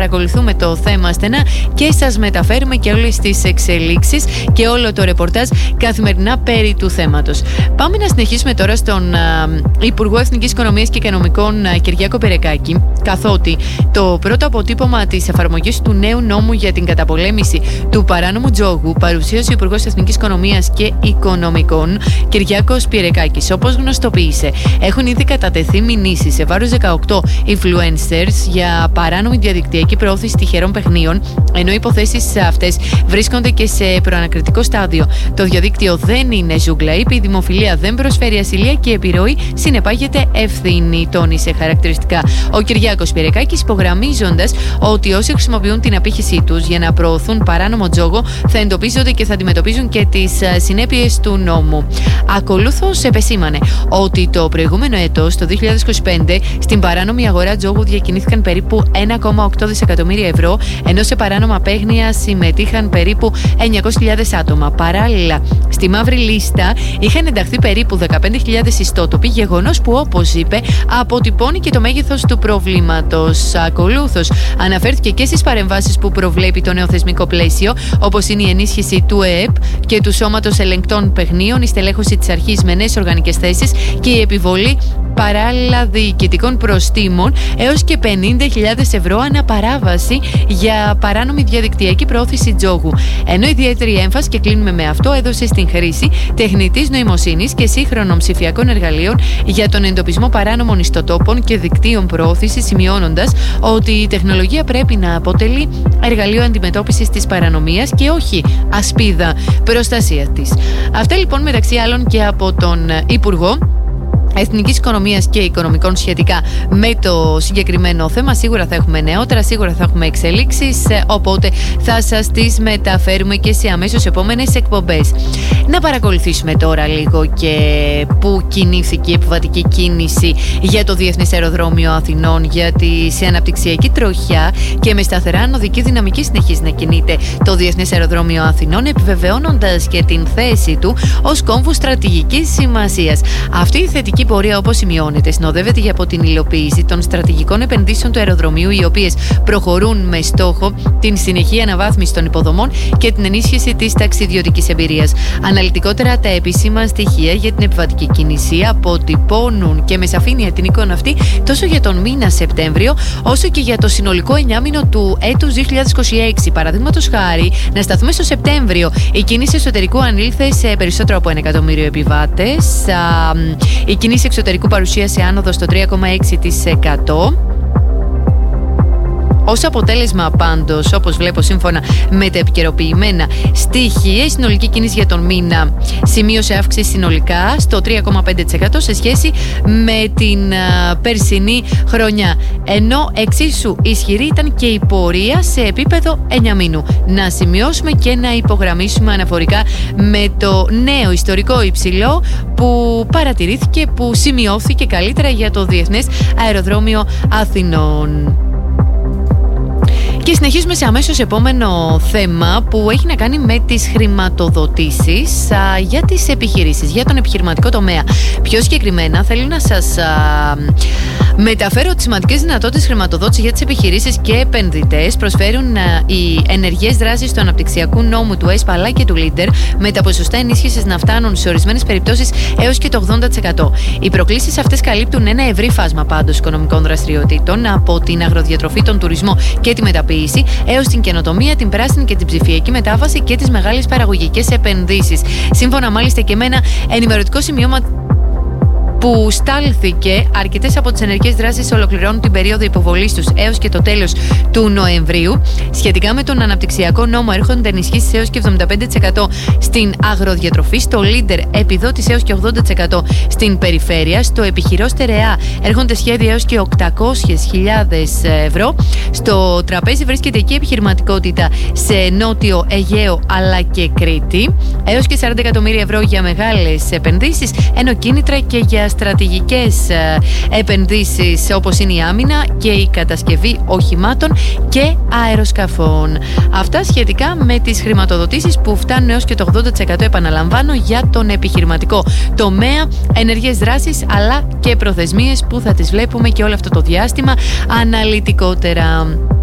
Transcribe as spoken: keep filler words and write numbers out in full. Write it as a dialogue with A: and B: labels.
A: παρακολουθούμε το θέμα στενά και σας μεταφέρουμε και όλες τις εξελίξεις και όλο το ρεπορτάζ καθημερινά περί του θέματος. Πάμε να συνεχίσουμε τώρα στον α, Υπουργό Εθνικής Οικονομίας και Οικονομικών α, Κυριάκο Πυρεκάκη, καθότι το πρώτο αποτύπωμα της εφαρμογής του νέου νόμου για την καταπολέμηση του παράνομου τζόγου παρουσίασε ο Υπουργός Εθνικής Οικονομίας και Οικονομικών Κυριάκος Πυρεκάκης. Όπως γνωστοποίησε, έχουν ήδη κατατεθεί μηνύσεις σε βάρος δεκαοκτώ influencers για παράνομη διαδικτυακή προώθηση τυχερών παιχνίων, ενώ οι υποθέσεις αυτές βρίσκονται και σε προανακριτικό στάδιο. Το διαδίκτυο δεν είναι ζούγκλα, είπε, η δημοφιλία δεν προσφέρει ασυλία και η επιρροή συνεπάγεται ευθύνη, τόνισε χαρακτηριστικά ο Κυριάκος Πυρεκάκης, υπογραμμίζοντας ότι όσοι χρησιμοποιούν την απήχησή τους για να προωθούν παράνομο τζόγο θα εντοπίζονται και θα αντιμετωπίζουν και τις συνέπειες του νόμου. Ακολούθως επεσήμανε ότι το προηγούμενο έτος, το δύο χιλιάδες είκοσι πέντε, στην παράνομη αγορά τζόγου διακινήθηκαν περίπου ένα κόμμα οκτώ δισεκατομμύρια ευρώ, ενώ σε παράνομα παίγνια συμμετείχαν περίπου εννιακόσιες χιλιάδες άτομα. Παράλληλα, στη μαύρη λίστα είχαν ενταχθεί περίπου δεκαπέντε χιλιάδες ιστότοποι, γεγονός που, όπως είπε, αποτυπώνει και το μέγεθος του προβλήματος. Ακολούθως αναφέρθηκε και στις παρεμβάσεις που προβλέπει το νέο θεσμικό πλαίσιο, όπως είναι η ενίσχυση του ΕΕΠ και του Σώματος Ελεγκτών Παιχνίων, η στελέχωση της αρχής με νέες οργανικές θέσεις και η επιβολή παράλληλα διοικητικών προστίμων έως και πενήντα χιλιάδες ευρώ αναπαράβαση για παράνομη διαδικτυακή προώθηση τζόγου. Ενώ ιδιαίτερη έμφαση, και κλείνουμε με αυτό, έδωσε στην χρήση τεχνητής νοημοσύνης και σύγχρονων ψηφιακών εργαλείων για τον εντοπισμό παράνομων ιστοτόπων και δικτύων προώθησης, σημειώνοντας ότι η τεχνολογία πρέπει να αποτελεί εργαλείο αντιμετώπισης της παρανομίας και όχι ασπίδα προστασίας της. Αυτά λοιπόν μεταξύ άλλων και από τον Υπουργό Εθνικής Οικονομίας και Οικονομικών σχετικά με το συγκεκριμένο θέμα. Σίγουρα θα έχουμε νεότερα, σίγουρα θα έχουμε εξελίξεις, οπότε θα σας τις μεταφέρουμε και σε αμέσως επόμενες εκπομπές. Να παρακολουθήσουμε τώρα λίγο και πού κινήθηκε η επιβατική κίνηση για το Διεθνές Αεροδρόμιο Αθηνών, γιατί σε αναπτυξιακή τροχιά και με σταθερά ανωδική δυναμική συνεχίζει να κινείται το Διεθνές Αεροδρόμιο Αθηνών, επιβεβαιώνοντας και την θέση του ως κόμβου στρατηγικής σημασίας. Αυτή η θετική η πορεία, όπως σημειώνεται, συνοδεύεται και από την υλοποίηση των στρατηγικών επενδύσεων του αεροδρομίου, οι οποίες προχωρούν με στόχο την συνεχή αναβάθμιση των υποδομών και την ενίσχυση της ταξιδιωτικής εμπειρίας. Αναλυτικότερα, τα επίσημα στοιχεία για την επιβατική κίνηση αποτυπώνουν και με σαφήνεια την εικόνα αυτή τόσο για τον μήνα Σεπτέμβριο, όσο και για το συνολικό εννιάμηνο του έτους δύο χιλιάδες είκοσι έξι. Παραδείγματος χάρη, να σταθούμε στο Σεπτέμβριο, η κίνηση εσωτερικού ανήλθε σε περισσότερο από ένα εκατομμύριο επιβάτες. Η κίνηση εξωτερικού παρουσίασε άνοδο στο τρία κόμμα έξι τοις εκατό. Ως αποτέλεσμα πάντως, όπως βλέπω σύμφωνα με τα επικαιροποιημένα στοιχεία, η συνολική κίνηση για τον μήνα σημείωσε αύξηση συνολικά στο τρία κόμμα πέντε τοις εκατό σε σχέση με την α, περσινή χρονιά. Ενώ εξίσου ισχυρή ήταν και η πορεία σε επίπεδο εννιαμήνου. Να σημειώσουμε και να υπογραμμίσουμε αναφορικά με το νέο ιστορικό υψηλό που παρατηρήθηκε, που σημειώθηκε καλύτερα για το Διεθνές Αεροδρόμιο Αθηνών. Και συνεχίζουμε σε αμέσως επόμενο θέμα που έχει να κάνει με τις χρηματοδοτήσεις α, για τις επιχειρήσεις, για τον επιχειρηματικό τομέα. Πιο συγκεκριμένα θέλω να σας α, μεταφέρω τις σημαντικές δυνατότητες χρηματοδότησης για τις επιχειρήσεις και επενδυτές. Προσφέρουν α, οι ενεργές δράσεις του αναπτυξιακού νόμου του ΕΣΠΑ αλλά και του Leader, με τα ποσοστά ενίσχυσης να φτάνουν σε ορισμένες περιπτώσεις έως και το ογδόντα τοις εκατό. Οι προκλήσεις αυτές καλύπτουν ένα ευρύ φάσμα πάντως οικονομικών δραστηριοτήτων, από την αγροδιατροφή, τον τουρισμό και τη μεταποίηση έως την καινοτομία, την πράσινη και την ψηφιακή μετάβαση και τις μεγάλες παραγωγικές επενδύσεις. Σύμφωνα μάλιστα και με ένα ενημερωτικό σημείωμα που στάλθηκε, αρκετές από τις ενεργές δράσεις ολοκληρώνουν την περίοδο υποβολής τους έως και το τέλος του Νοεμβρίου. Σχετικά με τον αναπτυξιακό νόμο, έρχονται ενισχύσεις έως και εβδομήντα πέντε τοις εκατό στην αγροδιατροφή, στο Leader επιδότηση έως και ογδόντα τοις εκατό στην περιφέρεια, στο επιχειρό στερεά έρχονται σχέδια έως και οκτακόσιες χιλιάδες ευρώ. Στο τραπέζι βρίσκεται εκεί επιχειρηματικότητα σε Νότιο Αιγαίο αλλά και Κρήτη, έως και σαράντα εκατομμύρια ευρώ για μεγάλες επενδύσεις, ενώ κίνητρα και για στρατηγικές επενδύσεις όπως είναι η άμυνα και η κατασκευή οχημάτων και αεροσκαφών. Αυτά σχετικά με τις χρηματοδοτήσεις που φτάνουν έως και το ογδόντα τοις εκατό, επαναλαμβάνω, για τον επιχειρηματικό τομέα, ενεργές δράσεις αλλά και προθεσμίες που θα τις βλέπουμε και όλο αυτό το διάστημα αναλυτικότερα.